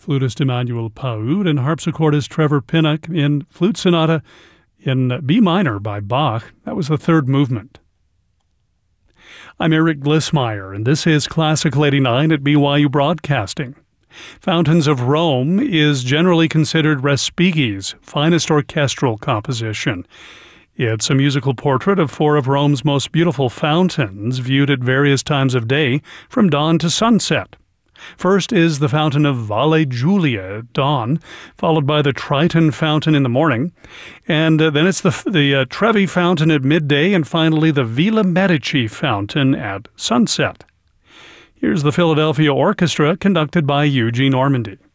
flutist Emmanuel Paoud and harpsichordist Trevor Pinnock in Flute Sonata in B minor by Bach. That was the third movement. I'm Eric Glissmeyer, and this is Classical 89 at BYU Broadcasting. Fountains of Rome is generally considered Respighi's finest orchestral composition. It's a musical portrait of four of Rome's most beautiful fountains, viewed at various times of day from dawn to sunset. First is the fountain of Valle Giulia at dawn, followed by the Triton fountain in the morning, and then it's the Trevi fountain at midday, and finally the Villa Medici fountain at sunset. Here's the Philadelphia Orchestra, conducted by Eugene Ormandy.